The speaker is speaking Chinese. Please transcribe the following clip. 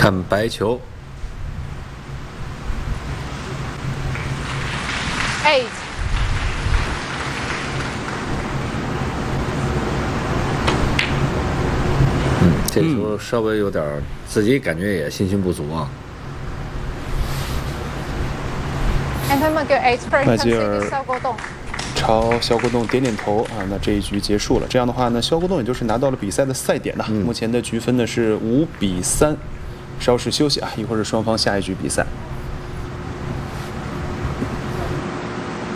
看白球。 8. 这球稍微有点自己感觉也信心不足啊。 麦吉尔朝肖国栋点点头啊，那这一局结束了。这样的话呢，肖国栋也就是拿到了比赛的赛点了。目前的局分呢是5比3，稍事休息啊，一会儿是双方下一局比赛。